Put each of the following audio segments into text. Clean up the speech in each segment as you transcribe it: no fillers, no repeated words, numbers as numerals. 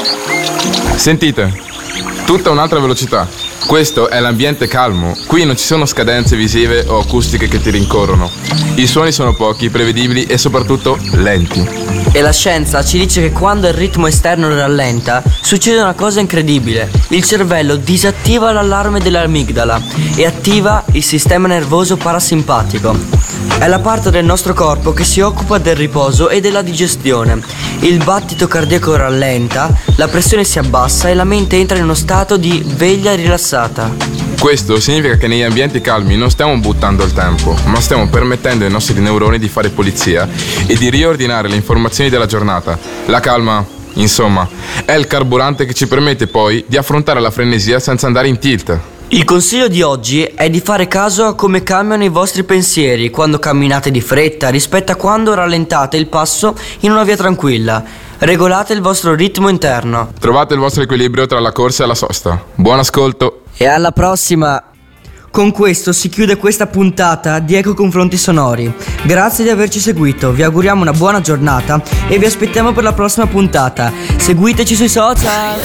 Sentite, tutta un'altra velocità. Questo è l'ambiente calmo. Qui non ci sono scadenze visive o acustiche che ti rincorrono. I suoni sono pochi, prevedibili e soprattutto lenti. E la scienza ci dice che quando il ritmo esterno rallenta, succede una cosa incredibile. Il cervello disattiva l'allarme dell'amigdala e attiva il sistema nervoso parasimpatico. È la parte del nostro corpo che si occupa del riposo e della digestione. Il battito cardiaco rallenta, la pressione si abbassa e la mente entra in uno stato di veglia rilassata. Questo significa che negli ambienti calmi non stiamo buttando il tempo, ma stiamo permettendo ai nostri neuroni di fare pulizia e di riordinare le informazioni della giornata. La calma, insomma, è il carburante che ci permette poi di affrontare la frenesia senza andare in tilt. Il consiglio di oggi è di fare caso a come cambiano i vostri pensieri quando camminate di fretta rispetto a quando rallentate il passo in una via tranquilla. Regolate il vostro ritmo interno. Trovate il vostro equilibrio tra la corsa e la sosta. Buon ascolto. E alla prossima! Con questo si chiude questa puntata di Eco Confronti Sonori. Grazie di averci seguito, vi auguriamo una buona giornata e vi aspettiamo per la prossima puntata. Seguiteci sui social!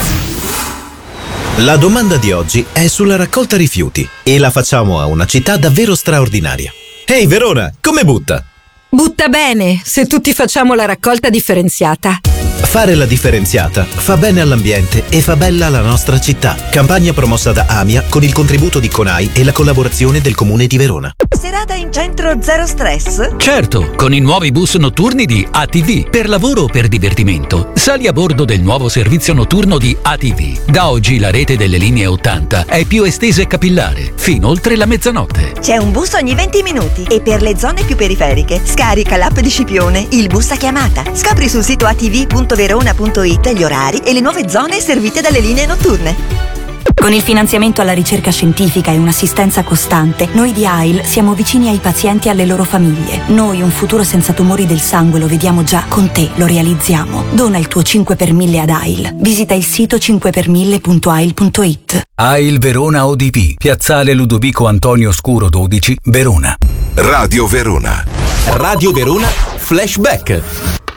La domanda di oggi è sulla raccolta rifiuti e la facciamo a una città davvero straordinaria. Ehi Verona, come butta? Butta bene, se tutti facciamo la raccolta differenziata. Fare la differenziata fa bene all'ambiente e fa bella la nostra città. Campagna promossa da AMIA con il contributo di CONAI e la collaborazione del Comune di Verona. Serata in centro zero stress? Certo, con i nuovi bus notturni di ATV. Per lavoro o per divertimento, sali a bordo del nuovo servizio notturno di ATV. Da oggi la rete delle linee 80 è più estesa e capillare, fino oltre la mezzanotte. C'è un bus ogni 20 minuti e per le zone più periferiche scarica l'app di Scipione, il bus a chiamata. Scopri sul sito atv.verona.it gli orari e le nuove zone servite dalle linee notturne. Con il finanziamento alla ricerca scientifica e un'assistenza costante, noi di AIL siamo vicini ai pazienti e alle loro famiglie. Noi un futuro senza tumori del sangue lo vediamo già, con te lo realizziamo. Dona il tuo 5 per 1000 ad AIL. Visita il sito 5per1000.ail.it. AIL Verona ODP, Piazzale Ludovico Antonio Scuro 12, Verona. Radio Verona. Radio Verona Flashback.